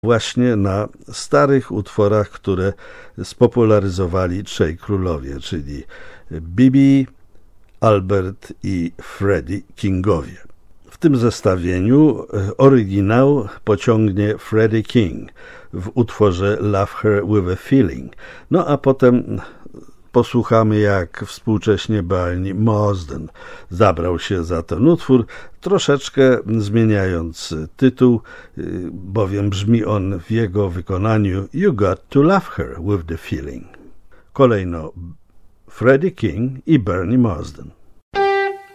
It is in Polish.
właśnie na starych utworach, które spopularyzowali trzej królowie, czyli Bibi, Albert i Freddie Kingowie. W tym zestawieniu oryginał pociągnie Freddie King w utworze Love Her With a Feeling. No a potem posłuchamy, jak współcześnie Barney Marsden zabrał się za ten utwór, troszeczkę zmieniając tytuł, bowiem brzmi on w jego wykonaniu You Got to Love Her With the Feeling. Kolejno Freddie King i Barney Marsden.